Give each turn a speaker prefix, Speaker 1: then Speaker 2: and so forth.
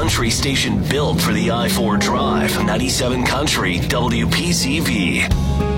Speaker 1: country station built for the I-4 drive. 97 Country WPCV.